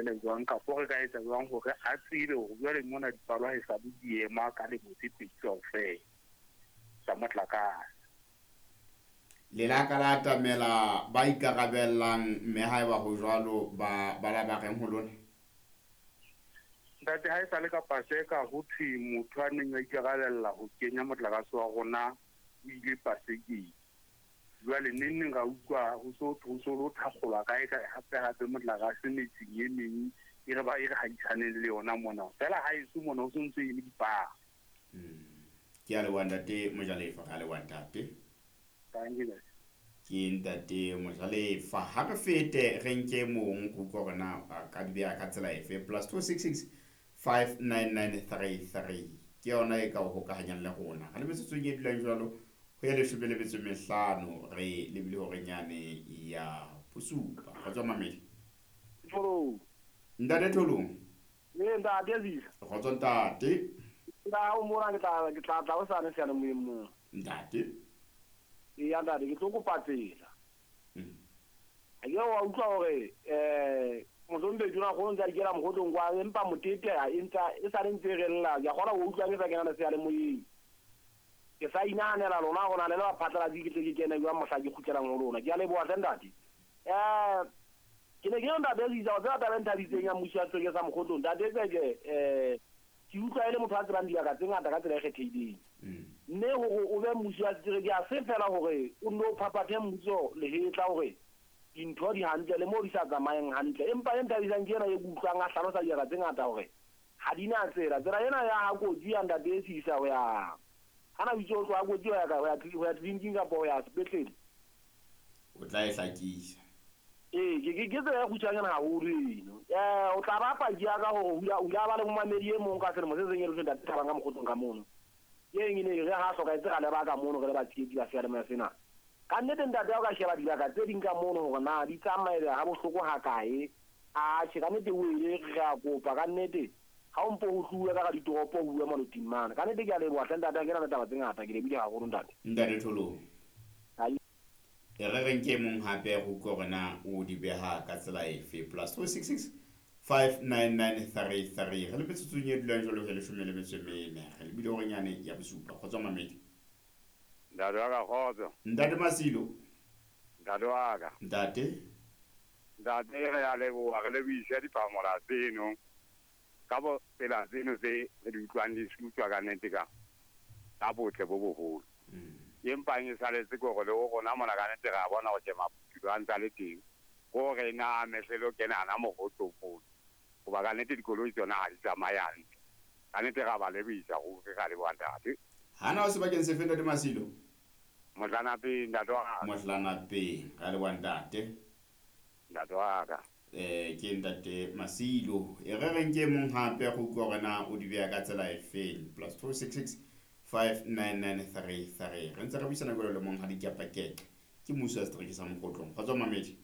le jwang ka go ka etsa jwang gore a tsire go bua le mona dipalo a sa di ema ka le motse pitso fe sa motlakase le la ka la tamela ba ikarabellang mme ha eba go jwalo ba la ba reng ho lona ntate ha e sa le ka paseka go thwe motho a neng a ikarabella go kenya motlakase wa rona o ile pasekeng jwale neng ga utlwa go so lo thakgolwa kae gape motlakase metsing e meng e re ga itshaneng le yona mona fela ha e se mona o se ntse e le dipaa ke a le wantate Mojalefa ga le wantate ke ntate Mojalefa ha re fete re nke mong go go rena ka di ka tsela efe +266 59933 ke yona e ka go hokahanyang le rona ga le metsotso e dilang jwalo go ya leshome le metso mehlano re lebile hore nyane ya bosupa go tswa mamedi ntate Tholong ntate Zisa go tswa ntate o mora ke tla o sa ne se le mo ntate ya ntate ke tlo go patsela wa utlwa hore mozombe juna go ntse ke ra mogotong kwa empa motete a entsa e sa rentse rella ya gona go utlwa ke sa kena se ya le moyeng ke sa inanela lona gona le ba phatla di ke kena jwa mohla ke khutlelang ho lona ke a le boa sendati ke ne ke nda be Zisa o tsa ta benta di tsenya musia tsoke sa mogotong ntate ke utlwa ile motho a tsebang di ka tsenga ka tsela e kgethileng mme o be musia tsire ke a se fela hore o no phapathe mutso le hetla hore dintho di hantle le mo di sa tsamayeng hantle empa enta di sang kena e butlwang a hlalosa di ka tsengata hore ha dina tsela ena ya ha go di anda de Zisa ho ya hana bitso go go di ya ka ho ya drinking ka bo ya sepetlele o tla e hlakisa ke tsaya go tshwana ha ho reno o tla ba pa di aga go ya ba le mo mamedi e mong ka sele mo se senyelo se ntate tabanga mo khotong ka mono ye ngine re ha soka itse le ba ka mono re ba tshedi ba fere me sena ka nnete ntate o ka sheba di ka tse ding ka mono go na di tsamaile ha bohloko ha kae a tsheka nnete o ile ga kopa ka nnete ga o mpo o tluwe ka ditoropo o bua maloting mana ka nnete ke a le boa ntate ke na le taba tse ngata ke le bile ga go ntate Tholong e re renke mong hape go korena o di beha ka tsela efe +266 59933 re le betsotsong e dulang jalo he leshome le metso e mene re le bile hore nyane ya bosupa go tswa mamedi ntate wa ka kgotso ntate Masilo ntate wa ka ntate re ya leboa re le buisa dipamola tseno ka bo tsela tseno tse re di utlwang di utlwa ka nnete ka botle bo boholo empa e saletse go le go rona mona ka nnete ga bona go tsema putu a ntse le teng go re na mehlelo ke nana mo go tsopolo go ba ka nnete dikoloi tsona ha di tsamayang ka nnete ga ba le buisa go ke ga le bontate hana o se bakeng se fenda di Masilo Motlanape ntate wa Motlanape ga le bontate ntate wa ka ke ntate Masilo e re renke mong hape go korena o di beha ka tsela efe +266 59933 re ntse re buisana go le mong ha di kapakeke ke muso a strike sa mokotlong go tswa mamedi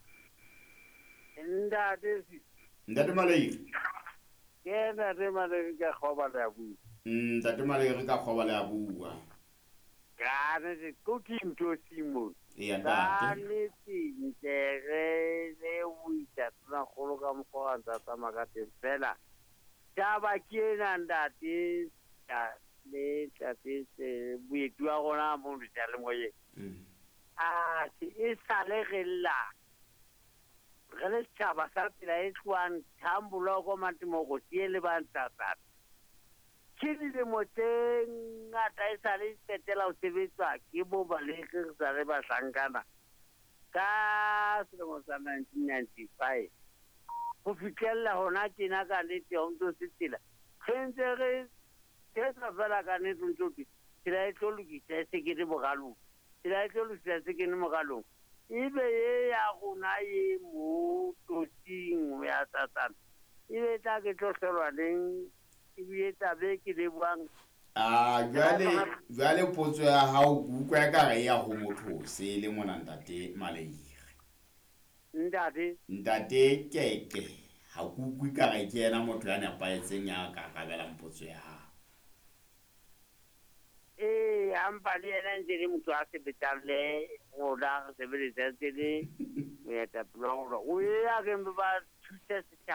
ntate Maleiri ke ntate Maleiri ka khoba le abu ntate Maleiri ka khoba le abua ka ne go tinto simo ya ntate le tintere le uita tsana kholo ka mkhonza tsamakate fela taba ke na ntate le tate se buetwa gona mo di tla le moye se e sale gella re le tshaba sa pela e tshwan thambulo go matimo go tiele ba ntsatsa ke le moteng ngata e sale tetela o sebetsa ke bo ba le ke sa le ba hlangana ka selemo sa 1995 go fitlhella hona tena ka le tionto se tsela khentse re tsa fela ka ne tsontsopi tsela e tlo lokisa se ke di bogalo tsela e tlo lokisa se ke ne mogalo ibe ye ya gona ye mo totsing ya tsatsana ibe tla ke tlo hlolwa leng ibe tla be ke le buang jwale potso ya hao utlwa ya ka ya ho motho se le mona ntate Maleiri ntate keke ha kukwi ka ga ke yena motho ya nepaetseng ya ka gabela potso ya hao ampa le yena ntse le motho a sebetsang le gola sebeletsang tse le moetapele wa gore o ya ke ba thusa setšhaba